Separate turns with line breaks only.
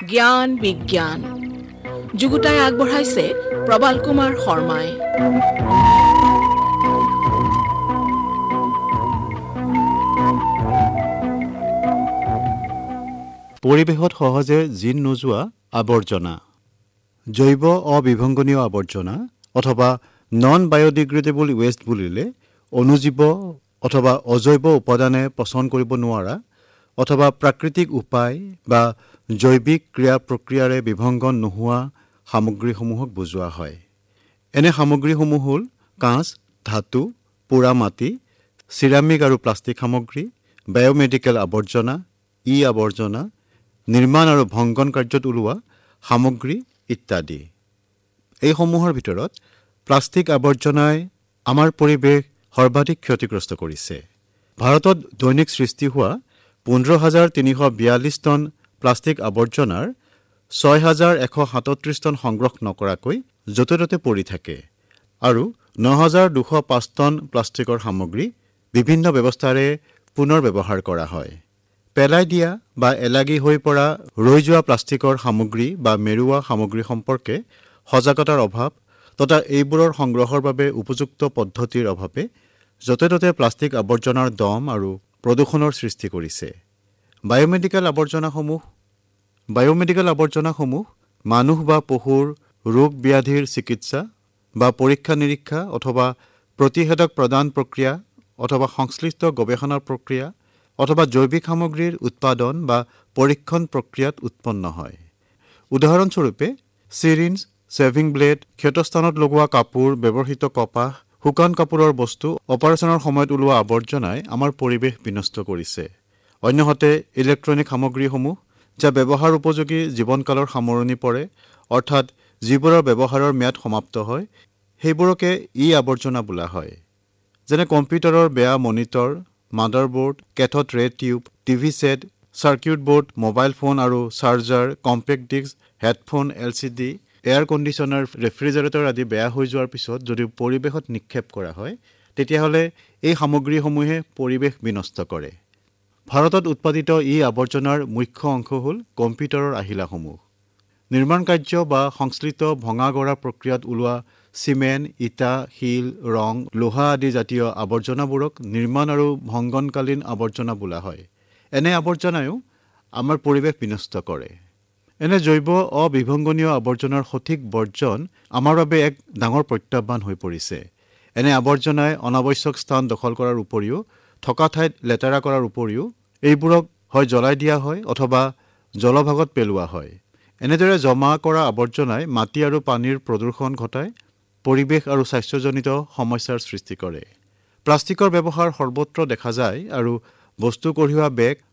জ্ঞান বিজ্ঞান যুগুতাই আগবঢ়াইছে প্ৰবাল কুমাৰ শৰ্মাই।
পৰিৱেশত সহজে জিন নোযোৱা আৱৰ্জনা, জৈৱ অবিভংগনীয় আৱৰ্জনা অথবা নন বায়'ডিগ্ৰেডেবল ৱেষ্ট বুলিলে অনুজীৱ অথবা অজৈৱ উপাদানে পচন কৰিব নোৱাৰা অথবা প্ৰাকৃতিক উপায় বা জৈৱিক ক্ৰিয়া প্ৰক্ৰিয়াৰে বিভংগন নোহোৱা সামগ্ৰীসমূহক বুজোৱা হয়। এনে সামগ্ৰীসমূহ হ'ল কাঁচ, ধাতু, পোৰা মাটি, চিৰামিক আৰু প্লাষ্টিক সামগ্ৰী, বায়'মেডিকেল আৱৰ্জনা, আৱৰ্জনা, নিৰ্মাণ আৰু ভংগন কাৰ্যত ওলোৱা সামগ্ৰী ইত্যাদি। এইসমূহৰ ভিতৰত প্লাষ্টিক আৱৰ্জনাই আমাৰ পৰিৱেশ সৰ্বাধিক ক্ষতিগ্ৰস্ত কৰিছে। ভাৰতত দৈনিক সৃষ্টি হোৱা 15,342 টন প্লাষ্টিক আৱৰ্জনাৰ 6,137 টন সংগ্ৰহ নকৰাকৈ য'তে ত'তে পৰি থাকে আৰু 9,205 টন প্লাষ্টিকৰ সামগ্ৰী বিভিন্ন ব্যৱস্থাৰে পুনৰ ব্যৱহাৰ কৰা হয়। পেলাই দিয়া বা এলাগী হৈ পৰা ৰৈ যোৱা প্লাষ্টিকৰ সামগ্ৰী বা মেৰুৱা সামগ্ৰী সম্পৰ্কে সজাগতাৰ অভাৱ তথা এইবোৰৰ সংগ্ৰহৰ বাবে উপযুক্ত পদ্ধতিৰ অভাৱে য'তে ত'তে প্লাষ্টিক আৱৰ্জনাৰ দম আৰু প্ৰদূষণৰ সৃষ্টি কৰিছে। বায়'মেডিকেল আৱৰ্জনাসমূহ মানুহ বা পশুৰ ৰোগ ব্যাধিৰ চিকিৎসা বা পৰীক্ষা নিৰীক্ষা অথবা প্ৰতিষেধক প্ৰদান প্ৰক্ৰিয়া অথবা সংশ্লিষ্ট গৱেষণাৰ প্ৰক্ৰিয়া অথবা জৈৱিক সামগ্ৰীৰ উৎপাদন বা পৰীক্ষণ প্ৰক্ৰিয়াত উৎপন্ন হয়। উদাহৰণস্বৰূপে চিৰিঞ্জ, ছেভিং ব্লেড, ক্ষতস্থানত লগোৱা কাপোৰ, ব্যৱহৃত কপাহ, শুকান কাপোৰৰ বস্তু, অপাৰেচনৰ সময়ত ওলোৱা আৱৰ্জনাই আমাৰ পৰিৱেশ বিনষ্ট কৰিছে। অন্যহাতে ইলেক্ট্ৰনিক সামগ্ৰীসমূহ যা ব্যৱহাৰ উপযোগী জীৱনকালৰ সামৰণি পৰে অৰ্থাৎ যিবোৰৰ ব্যৱহাৰৰ ম্যাদ সমাপ্ত হয় সেইবোৰকে আৱৰ্জনা বোলা হয়। যেনে কম্পিউটাৰৰ বেয়া মনিটৰ, মাদাৰবোৰ্ড, কেথড ৰে tube, TV set, circuit board, mobile phone আৰু charger, compact disk, headphone, LCD, air conditioner, refrigerator আদি বেয়া হৈ যোৱাৰ পিছত যদি পৰিৱেশত নিক্ষেপ কৰা হয় তেতিয়াহ'লে এই সামগ্ৰীসমূহে পৰিৱেশ বিনষ্ট কৰে। ভাৰতত উৎপাদিত আৱৰ্জনাৰ মুখ্য অংশ হ'ল কম্পিউটাৰৰ আহিলাসমূহ। নিৰ্মাণ কাৰ্য বা সংশ্লিষ্ট ভঙা গঢ়া প্ৰক্ৰিয়াত ওলোৱা চিমেণ্ট, ইটা, শিল, ৰং, লোহা আদি জাতীয় আৱৰ্জনাবোৰক নিৰ্মাণ আৰু ভংগনকালীন আৱৰ্জনা বোলা হয়। এনে আৱৰ্জনায়ো আমাৰ পৰিৱেশ বিনষ্ট কৰে। এনে জৈৱ অবিভংগনীয় আৱৰ্জনাৰ সঠিক বৰ্জন আমাৰ বাবে এক ডাঙৰ প্ৰত্যাহ্বান হৈ পৰিছে। এনে আৱৰ্জনাই অনাৱশ্যক স্থান দখল কৰাৰ উপৰিও থকা ঠাইত লেতেৰা কৰাৰ উপৰিও এইবোৰক হয় জ্বলাই দিয়া হয় অথবা জলভাগত পেলোৱা হয়। এনেদৰে জমা কৰা আৱৰ্জনাই মাটি আৰু পানীৰ প্ৰদূষণ ঘটাই পৰিৱেশ আৰু স্বাস্থ্যজনিত সমস্যাৰ সৃষ্টি কৰে। প্লাষ্টিকৰ ব্যৱহাৰ সৰ্বত্ৰ দেখা যায় আৰু বস্তু কঢ়িওৱা বেগ,